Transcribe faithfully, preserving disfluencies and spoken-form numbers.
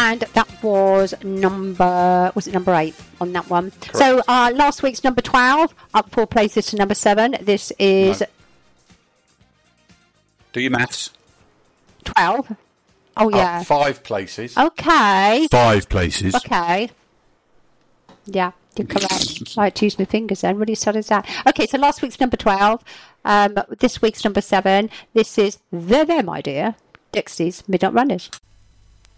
And that was number, was it number eight on that one? Correct. So uh, last week's number twelve, up four places to number seven. This is... No. Do your maths. twelve. Oh, yeah. Up five places. Okay. Five places. Okay. Yeah, you're correct. I had to use my fingers then. Really sorry is that. Okay, so last week's number twelve. Um, this week's number seven. This is The Them Idea, Dixie's Midnight Runners.